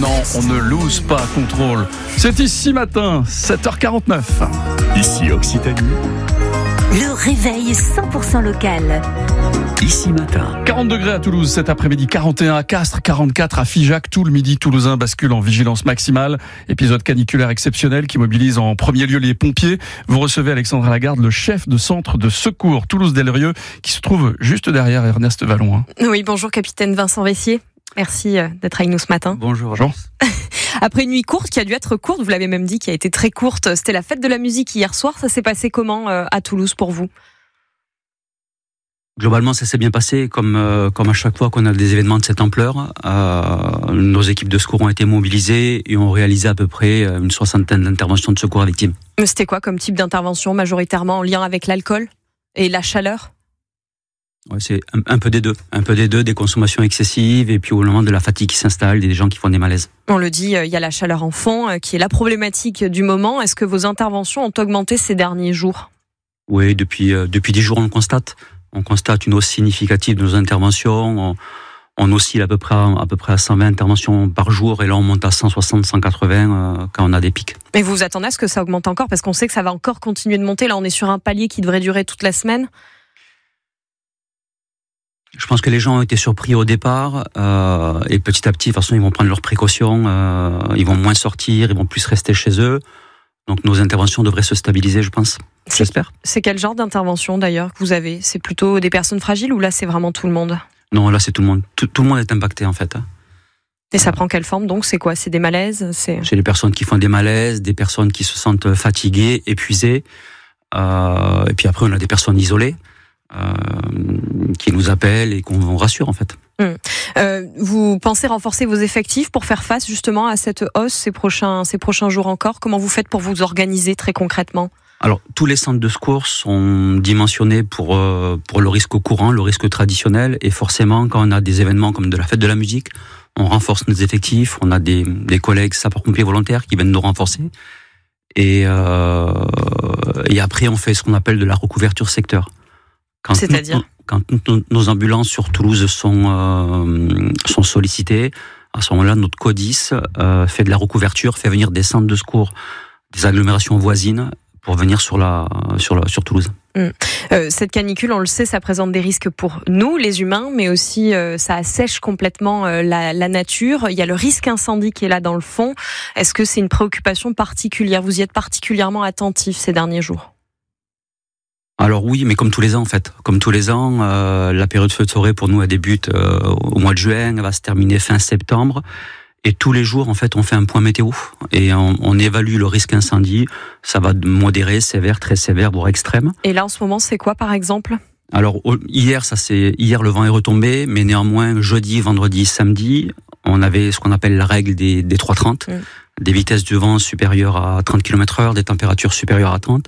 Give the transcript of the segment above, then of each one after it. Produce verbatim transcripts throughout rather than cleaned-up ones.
Non, on ne lose pas contrôle. C'est ici matin, sept heures quarante-neuf. Ici Occitanie. Le réveil cent pour cent local. Ici matin. quarante degrés à Toulouse cet après-midi, quarante et un à Castres, quarante-quatre à Figeac. Tout le midi toulousain bascule en vigilance maximale. Épisode caniculaire exceptionnel qui mobilise en premier lieu les pompiers. Vous recevez Alexandra Lagarde, le chef de centre de secours Toulouse-Delrieux, qui se trouve juste derrière Ernest Vallon. Oui, bonjour capitaine Vincent Vessier. Merci d'être avec nous ce matin. Bonjour. Bonjour. Après une nuit courte, qui a dû être courte, vous l'avez même dit, qui a été très courte, c'était la fête de la musique hier soir. Ça s'est passé comment à Toulouse pour vous ? Globalement, ça s'est bien passé, comme, euh, comme à chaque fois qu'on a des événements de cette ampleur. Euh, nos équipes de secours ont été mobilisées et ont réalisé à peu près une soixantaine d'interventions de secours à victimes. Mais c'était quoi comme type d'intervention, majoritairement en lien avec l'alcool et la chaleur ? Ouais, c'est un, un peu des deux. Un peu des deux, des consommations excessives et puis au moment de la fatigue qui s'installe, des gens qui font des malaises. On le dit, il y a la chaleur en fond, qui est la problématique du moment. Est-ce que vos interventions ont augmenté ces derniers jours ? Oui, depuis, euh, depuis dix jours, on le constate. On constate une hausse significative de nos interventions. On, on oscille à peu près à, à peu près à cent vingt interventions par jour et là on monte à cent soixante, cent quatre-vingts euh, quand on a des pics. Mais vous vous attendez à ce que ça augmente encore parce qu'on sait que ça va encore continuer de monter. Là, on est sur un palier qui devrait durer toute la semaine. Je pense que les gens ont été surpris au départ euh, et petit à petit, de toute façon, ils vont prendre leurs précautions. Euh, ils vont moins sortir, ils vont plus rester chez eux. Donc nos interventions devraient se stabiliser, je pense. J'espère. C'est quel genre d'intervention d'ailleurs que vous avez ? C'est plutôt des personnes fragiles ou là c'est vraiment tout le monde ? Non, là c'est tout le monde. Tout, tout le monde est impacté en fait. Et ça prend quelle forme donc ? C'est quoi ? C'est des malaises ? C'est... Chez les personnes qui font des malaises, des personnes qui se sentent fatiguées, épuisées. Euh, et puis après on a des personnes isolées euh, qui nous appellent et qu'on rassure en fait. Hum. Euh, vous pensez renforcer vos effectifs pour faire face justement à cette hausse ces prochains, ces prochains jours encore ? Comment vous faites pour vous organiser très concrètement ? Alors, tous les centres de secours sont dimensionnés pour, euh, pour le risque courant, le risque traditionnel. Et forcément, quand on a des événements comme de la fête de la musique, on renforce nos effectifs. On a des, des collègues sapeurs-pompiers volontaires qui viennent nous renforcer. Et, euh, et après, on fait ce qu'on appelle de la recouverture secteur. Quand C'est-à-dire nous, Quand nous, nos ambulances sur Toulouse sont, euh, sont sollicitées, à ce moment-là, notre CODIS euh, fait de la recouverture, fait venir des centres de secours, des agglomérations voisines, pour venir sur, la, sur, la, sur Toulouse. Mmh. Euh, cette canicule, on le sait, ça présente des risques pour nous, les humains, mais aussi euh, ça assèche complètement euh, la, la nature. Il y a le risque incendie qui est là dans le fond. Est-ce que c'est une préoccupation particulière ? Vous y êtes particulièrement attentif ces derniers jours ? Alors oui, mais comme tous les ans en fait. Comme tous les ans, euh, la période feu de forêt pour nous elle débute euh, au mois de juin, elle va se terminer fin septembre. Et tous les jours, en fait, on fait un point météo et on, on évalue le risque incendie. Ça va de modéré, sévère, très sévère, voire extrême. Et là, en ce moment, c'est quoi, par exemple ? Alors hier, ça c'est hier le vent est retombé, mais néanmoins jeudi, vendredi, samedi, on avait ce qu'on appelle la règle des, des trois trente, mmh. des vitesses de vent supérieures à trente kilomètres heure, des températures supérieures à trente.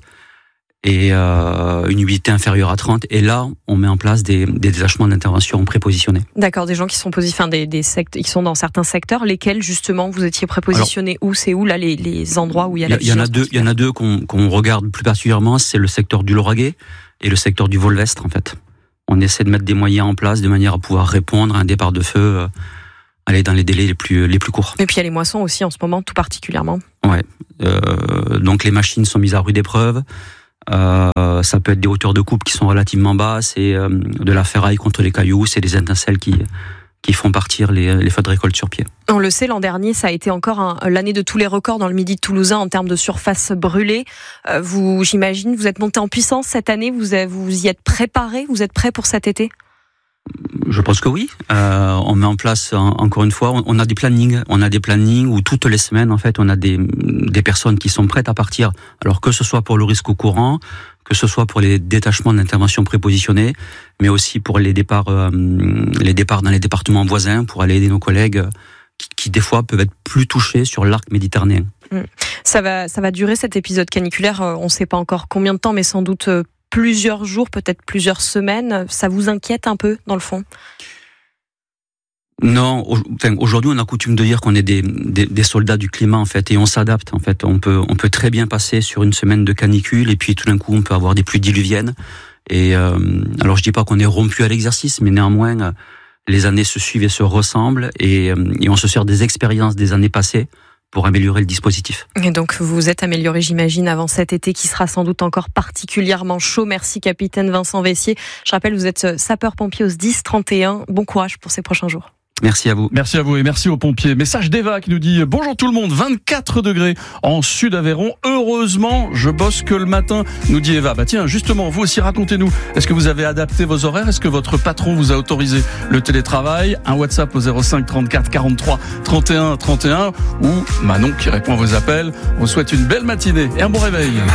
Et euh, une humidité inférieure à trente. Et là, on met en place des, des détachements d'intervention prépositionnés. D'accord, des gens qui sont positionnés, enfin des, des secteurs, qui sont dans certains secteurs, lesquels justement vous étiez prépositionnés. Alors, où c'est où là les, les endroits où il y a la vigilance ? Il y en a deux, il y en a deux qu'on, qu'on regarde plus particulièrement. C'est le secteur du Lauragais et le secteur du Volvestre en fait. On essaie de mettre des moyens en place de manière à pouvoir répondre à un départ de feu. Euh, aller dans les délais les plus les plus courts. Et puis il y a les moissons aussi en ce moment, tout particulièrement. Ouais. Euh, donc les machines sont mises à rude épreuve. Euh, ça peut être des hauteurs de coupe qui sont relativement basses et euh, de la ferraille contre les cailloux, c'est des étincelles qui qui font partir les, les feux de récolte sur pied. On le sait, l'an dernier, ça a été encore un, l'année de tous les records dans le Midi toulousain en termes de surface brûlée. Euh, vous, j'imagine, vous êtes monté en puissance cette année, vous vous y êtes préparé, vous êtes prêt pour cet été ? Je pense que oui. Euh, on met en place, encore une fois, on, on a des plannings. On a des plannings où toutes les semaines, en fait, on a des, des personnes qui sont prêtes à partir. Alors que ce soit pour le risque au courant, que ce soit pour les détachements d'intervention prépositionnés, mais aussi pour les départs, euh, les départs dans les départements voisins pour aller aider nos collègues qui, qui des fois peuvent être plus touchés sur l'arc méditerranéen. Ça va, ça va durer cet épisode caniculaire. On ne sait pas encore combien de temps, mais sans doute plusieurs jours, peut-être plusieurs semaines. Ça vous inquiète un peu, dans le fond ? Non, enfin, aujourd'hui on a coutume de dire qu'on est des, des, des soldats du climat en fait, et on s'adapte en fait. On peut, on peut très bien passer sur une semaine de canicule et puis tout d'un coup on peut avoir des pluies diluviennes. Et euh, alors je dis pas qu'on est rompu à l'exercice, mais néanmoins les années se suivent et se ressemblent et, et on se sert des expériences des années passées pour améliorer le dispositif. Et donc vous vous êtes amélioré, j'imagine, avant cet été qui sera sans doute encore particulièrement chaud. Merci capitaine Vincent Vessier. Je rappelle, vous êtes sapeur-pompier au S D I S trente et un. Bon courage pour ces prochains jours. Merci à vous. Merci à vous et merci aux pompiers. Message d'Eva qui nous dit « Bonjour tout le monde, vingt-quatre degrés en Sud-Aveyron. Heureusement, je bosse que le matin, nous dit Eva. » Bah tiens, justement, vous aussi, racontez-nous. Est-ce que vous avez adapté vos horaires ? Est-ce que votre patron vous a autorisé le télétravail ? Un WhatsApp au zéro cinq trente-quatre quarante-trois trente et un trente et un ou Manon qui répond à vos appels. On vous souhaite une belle matinée et un bon réveil.